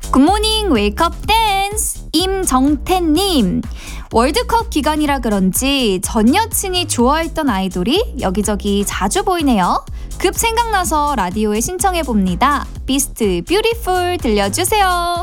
굿모닝 웨이크업 댄스 임정태님, 월드컵 기간이라 그런지 전 여친이 좋아했던 아이돌이 여기저기 자주 보이네요. 급 생각나서 라디오에 신청해봅니다. 비스트 뷰티풀 들려주세요.